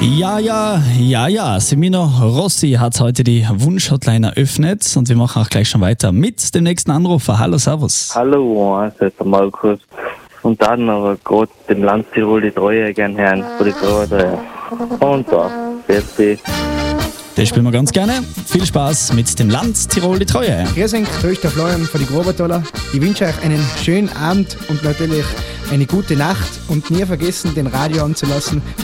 Ja. Semino Rossi hat heute die Wunsch-Hotline eröffnet und wir machen auch gleich schon weiter mit dem nächsten Anrufer. Hallo, servus. Hallo, also der Markus. Und dann aber gerade dem Land Tirol die Treue gern hören, für die Treue. Und da, Merci. Das spielen wir ganz gerne. Viel Spaß mit dem Land Tirol die Treue. Grüß euch, da ist der Florian von die Grobertaler. Ich wünsche euch einen schönen Abend und natürlich eine gute Nacht und nie vergessen, den Radio anzulassen.